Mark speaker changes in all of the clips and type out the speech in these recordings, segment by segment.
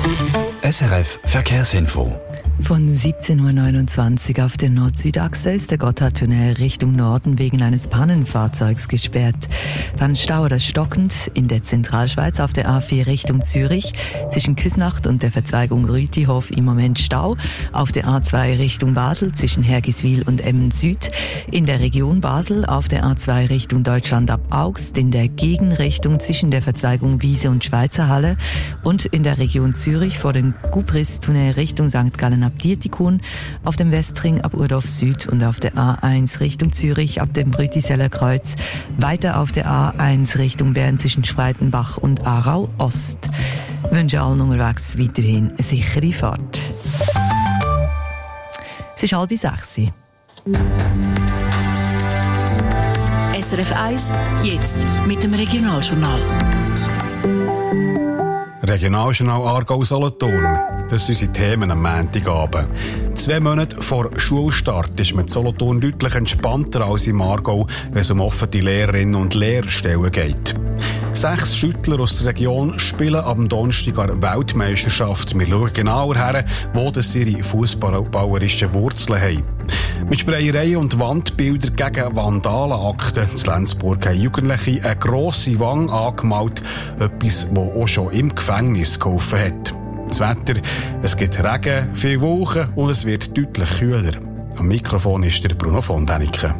Speaker 1: SRF Verkehrsinfo.
Speaker 2: Von 17.29 Uhr auf der Nord-Süd-Achse ist der Gotthardtunnel Richtung Norden wegen eines Pannenfahrzeugs gesperrt. Dann Stau oder stockend in der Zentralschweiz auf der A4 Richtung Zürich. Zwischen Küsnacht und der Verzweigung Rütihof im Moment Stau. Auf der A2 Richtung Basel zwischen Hergiswil und Emmen Süd. In der Region Basel auf der A2 Richtung Deutschland ab Augst. In der Gegenrichtung zwischen der Verzweigung Wiese und Schweizerhalle. Und in der Region Zürich vor dem Gubristunnel Richtung St. Gallen ab Dietikon, auf dem Westring ab Urdorf Süd und auf der A1 Richtung Zürich ab dem Brütiseller Kreuz, weiter auf der A1 Richtung Bern zwischen Spreitenbach und Aarau Ost. Ich wünsche allen unterwegs weiterhin eine sichere Fahrt. Es ist 5:30.
Speaker 3: SRF 1, jetzt mit dem Regionaljournal.
Speaker 4: Regionaljournal Aargau-Solothurn. Das sind unsere Themen am Montagabend. 2 Monate vor Schulstart ist mit Solothurn deutlich entspannter als im Aargau, wenn es um offene Lehrerinnen und Lehrstellen geht. 6 Schüttler aus der Region spielen am Donnerstag an der Weltmeisterschaft. Wir schauen genauer her, wo das ihre fußballbauerischen Wurzeln haben. Mit Sprayereien und Wandbildern gegen Vandalenakten in Lenzburg haben Jugendliche eine grosse Wange angemalt, etwas, das auch schon im Gefängnis geholfen hat. Das Wetter, es gibt Regen, viele Wolken und es wird deutlich kühler. Am Mikrofon ist der Bruno von Däniken.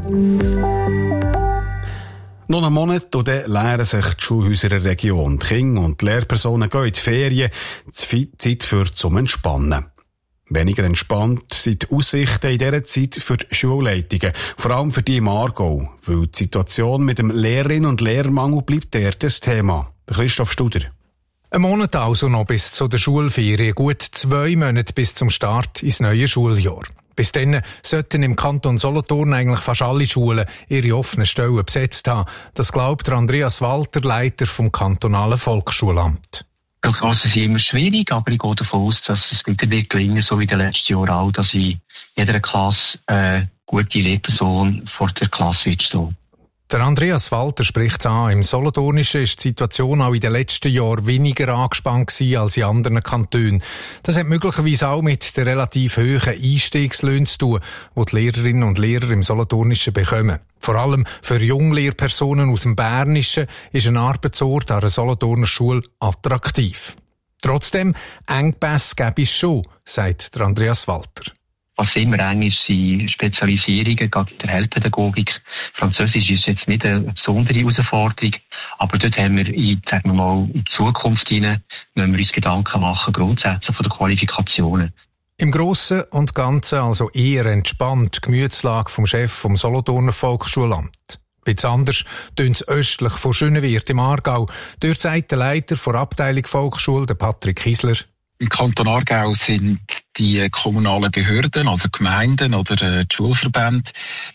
Speaker 4: Noch einen Monat und dann leeren sich die Schulhäuser der Region. Die Kinder und die Lehrpersonen gehen in die Ferien, Zeit zum Entspannen. Weniger entspannt sind die Aussichten in dieser Zeit für die Schulleitungen, vor allem für die im Aargau, weil die Situation mit dem Lehrerinnen- und Lehrermangel bleibt dort das Thema. Christoph Studer.
Speaker 5: Ein Monat also noch bis zu der Schulferien, gut 2 Monate bis zum Start ins neue Schuljahr. Bis dann sollten im Kanton Solothurn eigentlich fast alle Schulen ihre offenen Stellen besetzt haben. Das glaubt Andreas Walter, Leiter vom kantonalen Volksschulamt.
Speaker 6: Die Klassen sind immer schwierig, aber ich gehe davon aus, dass es wieder wird gelingen, so wie in den letzten Jahren auch, dass in jeder Klasse eine gute Lehrperson vor der Klasse wird stehen.
Speaker 5: Der Andreas Walter spricht an. Im Solothurnischen ist die Situation auch in den letzten Jahren weniger angespannt gewesen als in anderen Kantonen. Das hat möglicherweise auch mit den relativ hohen Einstiegslöhnen zu tun, die die Lehrerinnen und Lehrer im Solothurnischen bekommen. Vor allem für Junglehrpersonen aus dem Bernischen ist ein Arbeitsort an einer Solothurner Schule attraktiv. Trotzdem, Engpässe gäbe es schon, sagt der Andreas Walter.
Speaker 6: Was immer eng ist, sind Spezialisierungen, gerade in der Heilpädagogik. Französisch ist jetzt nicht eine besondere Herausforderung, aber dort haben wir, sagen wir mal, in die Zukunft hinein, wenn wir uns Gedanken machen, Grundsätze von der Qualifikationen.
Speaker 5: Im Grossen und Ganzen also eher entspannt die Gemütslage vom Chef vom Solothurner Volksschulamt. Ein bisschen anders tönt es östlich von Schönewirth im Aargau. Dort sagt der Leiter der Abteilung Volksschule, der Patrick Hisler.
Speaker 7: Im Kanton Aargau sind die kommunalen Behörden oder Gemeinden oder die Schulverbände